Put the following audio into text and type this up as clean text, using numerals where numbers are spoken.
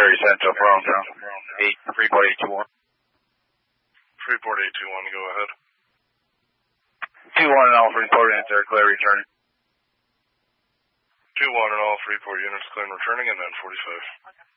Clary Central, Browntown. Freeport 821. Freeport 821, go ahead. 2-1 and all Freeport units are clear returning. 2-1 and all Freeport units clear and returning, and then 45.